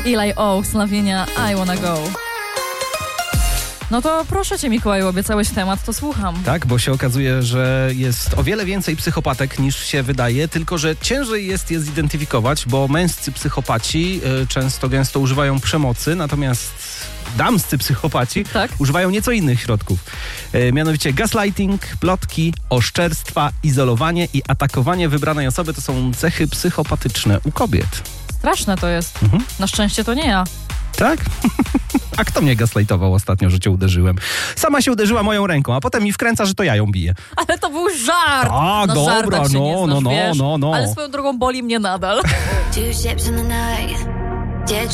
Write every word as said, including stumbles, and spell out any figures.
Eli Oaks, Lavinia, I Wanna Go. No to proszę cię, Mikołaju, obiecałeś temat, to słucham. Tak, bo się okazuje, że jest o wiele więcej psychopatek niż się wydaje, tylko że ciężej jest je zidentyfikować, bo męscy psychopaci y, często gęsto używają przemocy, natomiast damscy psychopaci Tak. używają nieco innych środków. Y, mianowicie gaslighting, plotki, oszczerstwa, izolowanie i atakowanie wybranej osoby to są cechy psychopatyczne u kobiet. Straszne to jest. Mhm. Na szczęście to nie ja. Tak? A kto mnie gaslightował ostatnio, że cię uderzyłem? Sama się uderzyła moją ręką, a potem mi wkręca, że to ja ją biję. Ale to był żart! Tak, Na dobra, żartach się no, nie znasz, no, no, wiesz? no, no. Ale swoją drogą boli mnie nadal. Two ships in the night. Yeah,